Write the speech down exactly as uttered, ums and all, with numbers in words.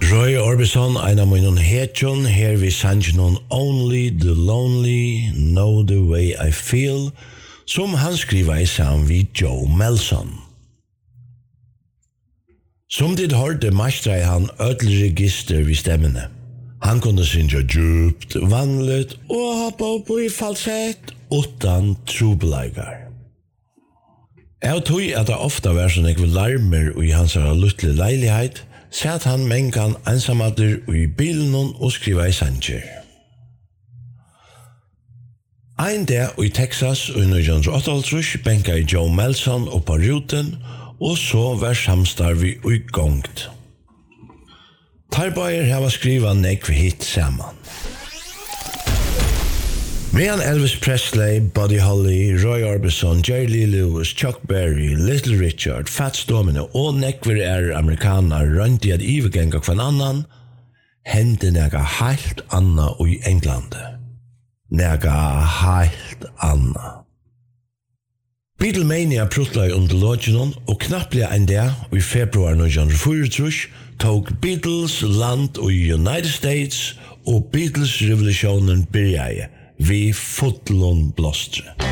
Roy Orbison, en av mine hetjon, her vi sangen Only the Lonely Know the Way I Feel, som han skriva i sammen vid Joe Melson. Som dit hørte mestret han ødelregister vid stemmene. Han kunne synge djupt, vanligt og hoppa opp i falsett utan trobelegar. Jeg tog at det ofta var sånn ekve larmer i hans luttlige leilighet, satt han mengan ensamater i bilen og skriva i sanger. Ein dag i Texas i nitton åttaogtrýss benka i Joe Melson opp på ruten, og så var samstarvi i gongt. Tarbeier hava skriva nekv hit saman. Medan Elvis Presley, Buddy Holly, Roy Orbison, Jerry Lee Lewis, Chuck Berry, Little Richard, Fats Domino og nekver er amerikaner rundt i at ivergenga kvann annan, hendte nega heilt anna i Englande. Nega heilt anna. Beatlemania prutla i underlodgenon, og knapplega en dag i februar nitton fýraogtrýss tog Beatles land i United States og Beatles-revolutionen byrjaði vi fotlon blostre.